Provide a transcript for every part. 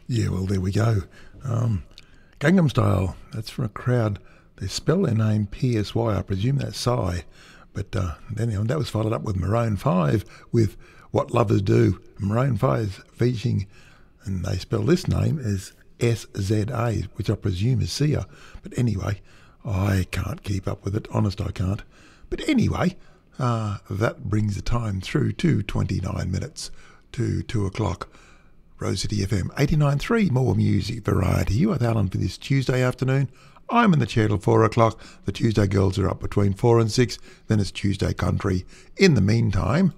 Yeah, well, there we go. Gangnam Style, that's from a crowd. They spell their name P-S-Y, I presume that's Psy. But then that was followed up with Maroon 5 with What Lovers Do. Maroon 5 is featuring, and they spell this name as S-Z-A, which I presume is Sia. But anyway, I can't keep up with it. Honest, I can't. But anyway, that brings the time through to 29 minutes to 2 o'clock. Rose City FM 89.3, more music variety. You with Alan for this Tuesday afternoon. I'm in the chair till 4 o'clock. The Tuesday girls are up between 4 and 6. Then it's Tuesday Country. In the meantime...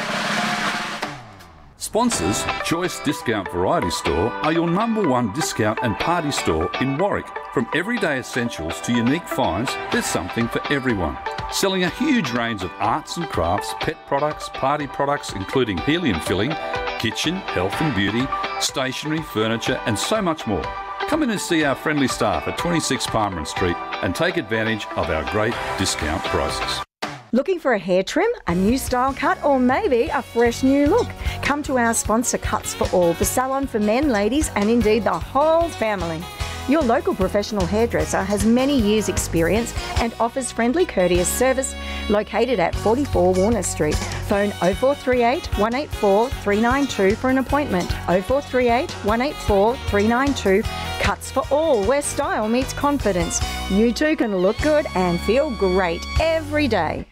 Sponsors, Choice Discount Variety Store are your number one discount and party store in Warwick. From everyday essentials to unique finds, there's something for everyone. Selling a huge range of arts and crafts, pet products, party products including helium filling, kitchen, health and beauty, stationery, furniture and so much more. Come in and see our friendly staff at 26 Palmerin Street and take advantage of our great discount prices. Looking for a hair trim, a new style cut, or maybe a fresh new look? Come to our sponsor Cuts for All, the salon for men, ladies, and indeed the whole family. Your local professional hairdresser has many years' experience and offers friendly, courteous service located at 44 Warner Street. Phone 0438 184 392 for an appointment. 0438 184 392. Cuts for All, where style meets confidence. You too can look good and feel great every day.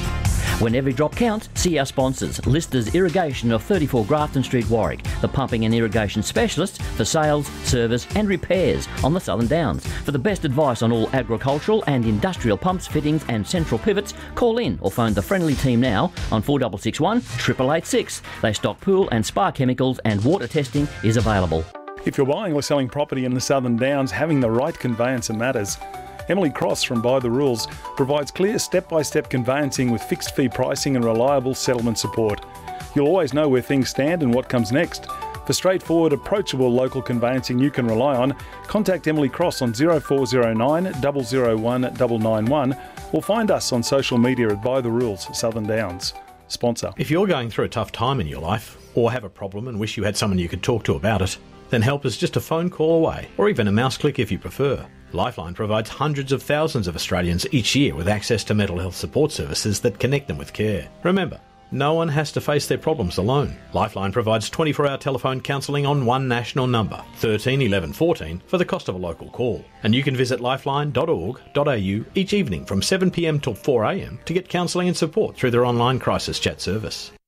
When every drop counts, see our sponsors. Listers Irrigation of 34 Grafton Street, Warwick, the pumping and irrigation specialist for sales, service and repairs on the Southern Downs. For the best advice on all agricultural and industrial pumps, fittings and central pivots, call in or phone the friendly team now on 4661 8886. They stock pool and spa chemicals and water testing is available. If you're buying or selling property in the Southern Downs, having the right conveyancer matters. Emily Cross from By the Rules provides clear step-by-step conveyancing with fixed fee pricing and reliable settlement support. You'll always know where things stand and what comes next. For straightforward, approachable local conveyancing you can rely on, contact Emily Cross on 0409 001 991 or find us on social media at By the Rules Southern Downs. Sponsor. If you're going through a tough time in your life or have a problem and wish you had someone you could talk to about it, then help is just a phone call away, or even a mouse click if you prefer. Lifeline provides hundreds of thousands of Australians each year with access to mental health support services that connect them with care. Remember, no one has to face their problems alone. Lifeline provides 24-hour telephone counselling on one national number, 13 11 14, for the cost of a local call. And you can visit lifeline.org.au each evening from 7pm till 4am to get counselling and support through their online crisis chat service.